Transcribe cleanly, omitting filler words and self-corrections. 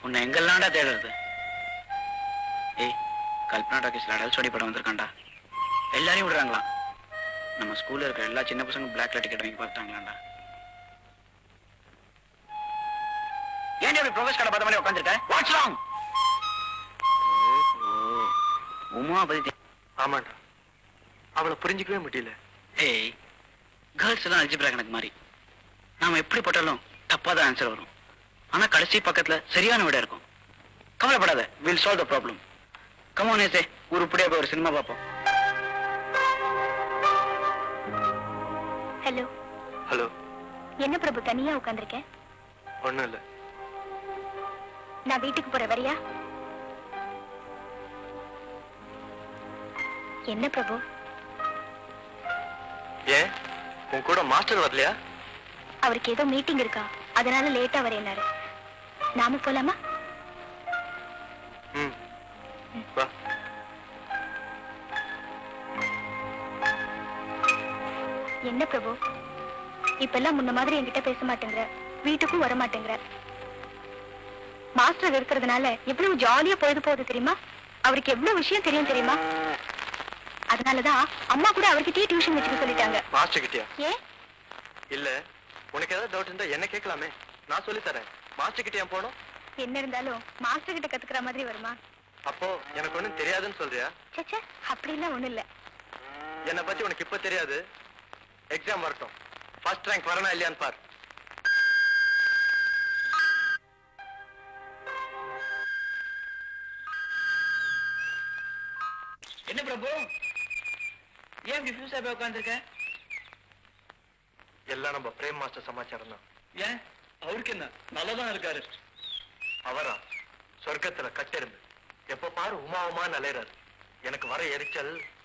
உன்னை எங்கெல்லாம்டா தேடுறது? ஏய், கல்பனா டாக்கீஸ்ல அடல்சோடி படம் வந்திருக்காண்டா. எல்லாரையும் விடுறாங்களா? நம்ம ஸ்கூல்ல இருக்கிற எல்லா சின்ன பசங்க பிளாக்ல டிக்கெட் வாங்கி பார்த்தாங்களாண்டா. ஏன் அப்படி ப்ரொஃபஸ் கடை பார்த்த மாதிரி உட்காந்துருக்க? What's wrong? உமா பத்தி ஆமாண்டா, அவளை புரிஞ்சிக்கவே முடியல. ஏய், கேர்ள்ஸ் எல்லாம் அல்ஜிப்ரா கணக்கு மாதிரி. நாம எப்படி போட்டாலும் தப்பாதான் ஆன்சர் வரும். ஆனா கடைசி பக்கத்துல சரியான விட இருக்கும். கவலைப்படாத, will solve the problem. Come on ஏசே, உருப்படியா போய் ஒரு சினிமா பார்ப்போம். ஹலோ. ஹலோ. என்ன பிரபு தனியா உட்கார்ந்திருக்கேன்? ஒண்ணும் இல்ல. நான் வீட்டுக்கு போற வரியா? என்ன பிரபு? ஏன் உன் கூட மாஸ்டர் வரலையா? அவருக்கு ஏதோ மீட்டிங் இருக்கா, அதனால லேட்டா வரேன்னாரு. நாம போலாமா? வா. என்ன பிரபு, இப்பெல்லாம் முன்ன மாதிரி என்கிட்ட பேச மாட்டேங்கிற, வீட்டுக்கும் வர மாட்டேங்கிற. மாஸ்டர் இருக்கிறதுனால எவ்வளவு ஜாலியா பொழுது போகுது தெரியுமா? அவருக்கு எவ்வளவு விஷயம் தெரியும் தெரியுமா? அதனாலதான் அம்மா கூட அவர்கிட்டயே டியூஷன் வச்சுக்க சொல்லிட்டாங்க. மாஸ்டர் கிட்டயா? ஏன்? இல்ல, உனக்கு ஏதாவது டவுட் இருந்தா என்ன கேட்கலாமே, நான் சொல்லி தரேன். மாஸ்டர் கிட்ட ஏன் போனோம்? என்ன இருந்தாலும் மாஸ்டர் கிட்ட கத்துக்கிற மாதிரி வருமா? அப்போ எனக்கு ஒண்ணும் தெரியாதுன்னு சொல்றியா? சச்சா, அப்படிலாம் ஒண்ணும் இல்ல. என்னை பத்தி உனக்கு இப்ப தெரியாது. எக்ஸாம் வரட்டும், ஃபர்ஸ்ட் ரேங்க் வரணும் இல்லையான்னு பார். என்ன பிரபு, ஏன் இப்படி ஃபியூஸா போய் உட்காந்துருக்க? எல்லாம் நம்ம பிரேம் மாஸ்டர் சமாச்சாரம் தான். ஏன், அவருக்கு என்ன, நல்லாதான் இருக்காரு. அவரா சொர்க்கத்துல கட்டெரும்பு, எப்ப பாரு உமா உமான்னு அலையறாரு. எனக்கு வர எரிச்சல்